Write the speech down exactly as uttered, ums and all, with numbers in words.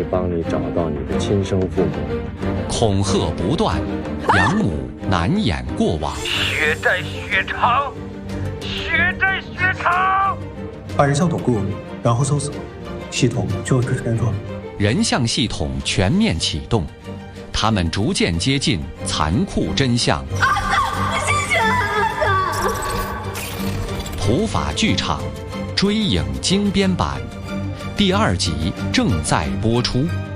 会帮你找到你的亲生父母。 恐吓不断，养母难掩过往。 血债血偿，血债血偿。 把人像捅过，然后搜索，系统就会开始工作。 人像系统全面启动，他们逐渐接近残酷真相。普法剧场追影精编版第二集正在播出。